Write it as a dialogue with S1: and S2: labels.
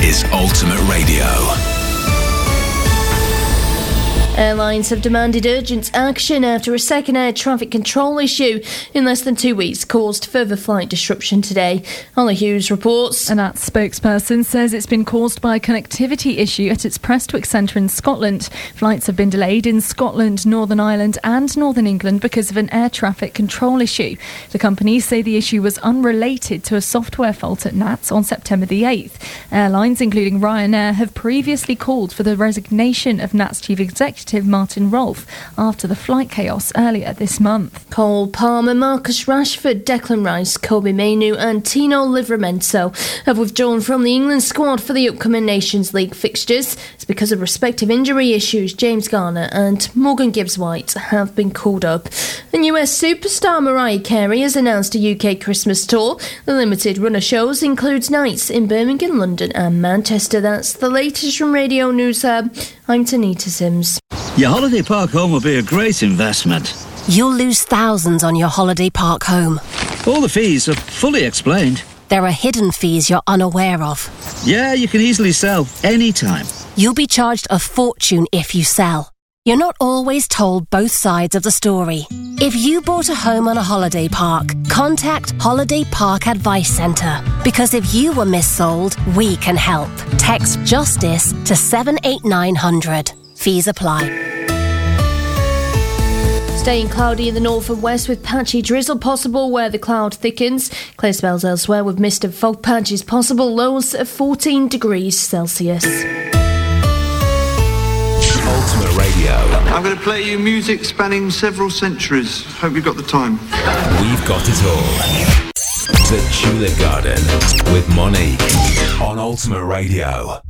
S1: is Ultimate Radio.
S2: Airlines have demanded urgent action after a second air traffic control issue in less than 2 weeks caused further flight disruption today. Holly Hughes reports.
S3: An ATS spokesperson says it's been caused by a connectivity issue at its Prestwick centre in Scotland. Flights have been delayed in Scotland, Northern Ireland and Northern England because of an air traffic control issue. The companies say the issue was unrelated to a software fault at NATS on September the 8th. Airlines, including Ryanair, have previously called for the resignation of NATS chief executive Martin Rolfe after the flight chaos earlier this month.
S2: Cole Palmer, Marcus Rashford, Declan Rice, Kobe Mainoo and Tino Livramento have withdrawn from the England squad for the upcoming Nations League fixtures. It's because of respective injury issues. James Garner and Morgan Gibbs-White have been called up. And US superstar Mariah Carey has announced a UK Christmas tour. The limited run of shows includes nights in Birmingham, London and Manchester. That's the latest from Radio News Hub. I'm Tanita Sims.
S4: Your holiday park home will be a great investment.
S5: You'll lose thousands on your holiday park home.
S4: All the fees are fully explained.
S5: There are hidden fees you're unaware of.
S4: Yeah, you can easily sell anytime.
S5: You'll be charged a fortune if you sell. You're not always told both sides of the story. If you bought a home on a holiday park, contact Holiday Park Advice Centre. Because if you were missold, we can help. Text JUSTICE to 78900. Fees apply.
S2: Staying cloudy in the north and west with patchy drizzle possible where the cloud thickens. Clear spells elsewhere with mist and fog patches possible. Lows of 14 degrees Celsius.
S1: Ultimate Radio.
S6: I'm going to play you music spanning several centuries. Hope you've got the time.
S1: We've got it all. The Tulip Garden with Monique on Ultimate Radio.